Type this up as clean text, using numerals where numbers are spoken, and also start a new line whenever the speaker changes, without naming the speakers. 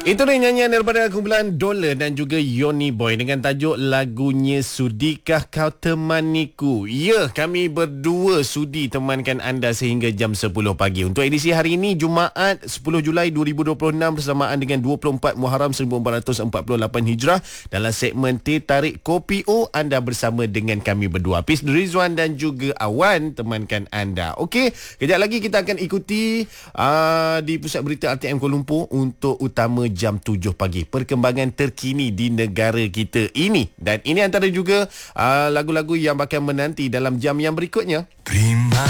Itu dia nyanyian daripada kumpulan Dola dan juga Yoni Boy dengan tajuk lagunya Sudikah Kau Temaniku. Ya, kami berdua sudi temankan anda sehingga jam 10 pagi. Untuk edisi hari ini, Jumaat 10 Julai 2026 bersamaan dengan 24 Muharram 1448 Hijrah. Dalam segmen Teh Tarik Kopi O, anda bersama dengan kami berdua, Hafiz Rizwan dan juga Awan, temankan anda. Okey, kejap lagi kita akan ikuti di Pusat Berita RTM Kuala Lumpur untuk utama jam 7 pagi. Perkembangan terkini di negara kita ini. Dan ini antara juga lagu-lagu yang bakal menanti dalam jam yang berikutnya.